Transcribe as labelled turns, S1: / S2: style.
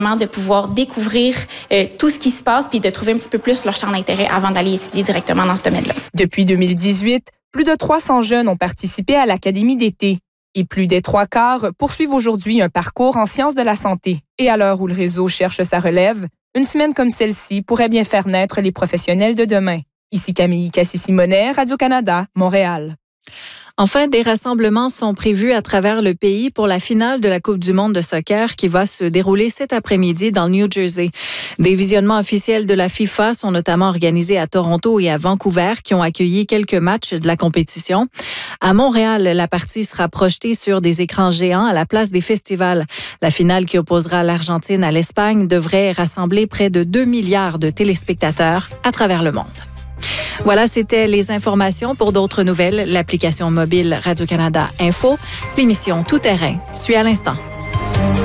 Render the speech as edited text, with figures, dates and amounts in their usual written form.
S1: de pouvoir découvrir tout ce qui se passe puis de trouver un petit peu plus leur champ d'intérêt avant d'aller étudier directement dans ce domaine-là.
S2: Depuis 2018, plus de 300 jeunes ont participé à l'Académie d'été et plus des 3/4 poursuivent aujourd'hui un parcours en sciences de la santé. Et à l'heure où le réseau cherche sa relève, une semaine comme celle-ci pourrait bien faire naître les professionnels de demain. Ici Camille Cassis-Simonet, Radio-Canada, Montréal.
S3: Enfin, des rassemblements sont prévus à travers le pays pour la finale de la Coupe du monde de soccer qui va se dérouler cet après-midi dans le New Jersey. Des visionnements officiels de la FIFA sont notamment organisés à Toronto et à Vancouver qui ont accueilli quelques matchs de la compétition. À Montréal, la partie sera projetée sur des écrans géants à la place des festivals. La finale qui opposera l'Argentine à l'Espagne devrait rassembler près de 2 milliards de téléspectateurs à travers le monde. Voilà, c'était les informations. Pour d'autres nouvelles, l'application mobile Radio-Canada Info, l'émission Tout terrain suit à l'instant.